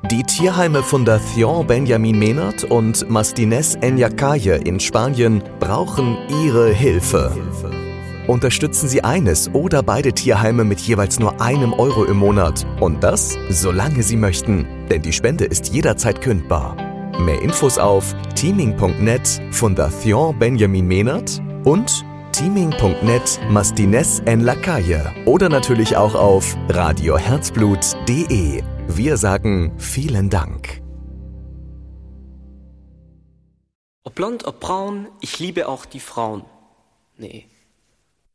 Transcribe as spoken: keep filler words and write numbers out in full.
Die Tierheime Fundación Benjamin Menard und Mastines en la Calle in Spanien brauchen Ihre Hilfe. Unterstützen Sie eines oder beide Tierheime mit jeweils nur einem Euro im Monat. Und das, solange Sie möchten. Denn die Spende ist jederzeit kündbar. Mehr Infos auf teaming punkt net Fundación Benjamin Menard und teaming punkt net Mastines en la Calle. Oder natürlich auch auf radio herzblut punkt de. Wir sagen vielen Dank. Ob blond, ob braun, ich liebe auch die Frauen. Nee.